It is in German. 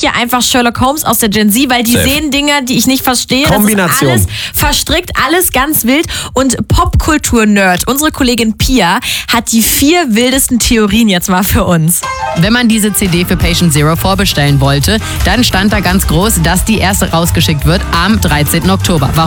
ja einfach Sherlock Holmes aus der Gen Z, weil die sehen Dinge, die ich nicht verstehe. Kombination. Das ist alles verstrickt, alles ganz wild. Und Popkultur-Nerd, unsere Kollegin Pia, hat die 4 wildesten Theorien jetzt mal für uns. Wenn man diese CD für Patient Zero vorbestellen wollte, dann stand da ganz groß, dass die erste rausgeschickt wird am 13. Oktober. Warum?